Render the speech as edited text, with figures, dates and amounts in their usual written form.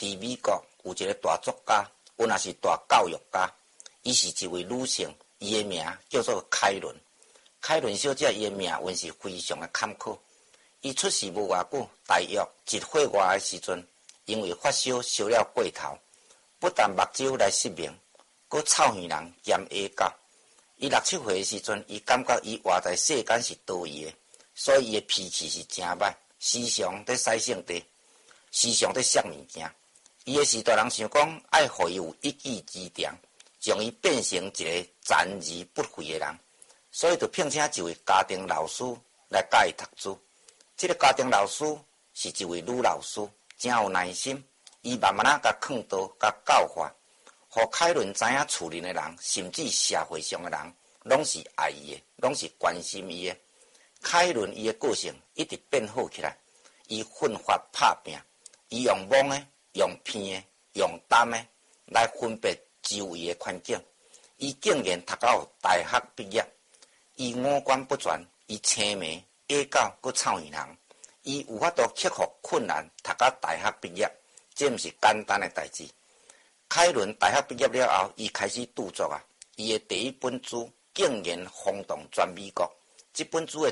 伫美国有一个大作家，有也是大教育家，伊是一位女性，伊的名叫做凯伦。凯伦小姐伊的命运是非常的坎坷。伊出世无偌久，大约一岁外的时阵，因为发烧烧了过头，不但目睭来失明，佮臭耳人兼下狗。伊6、7岁的时阵，伊感觉伊活在世间是多余的，所以伊的脾气是真歹，时常在使性地，时常在摔物件。伊的时代人想讲，爱互伊有一技之长，将伊变成一个残而不废的人，所以就聘请一位家庭老师来教伊读书。这个家庭老师是一位女老师，真有耐心，伊慢慢甲劝导、甲教化，互凯伦知影厝里的人，甚至社会上的人，拢是爱伊的，拢是关心伊的。凯伦伊的个性一直变好起来，伊奋发拍拼，伊用懵的、用骗的、用担的来分别周围的环境。伊竟然读到大学毕业，伊五官不全，伊青眉、矮狗佮臭耳人，伊有法度克服困难，读到大学毕业，这毋是简单的代志。凯伦大学毕业了后，伊开始著作啊，伊的第一本书竟然轰动全美国。这本书的